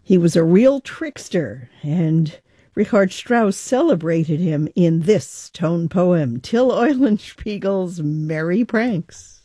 He was a real trickster, and Richard Strauss celebrated him in this tone poem, Till Eulenspiegel's Merry Pranks.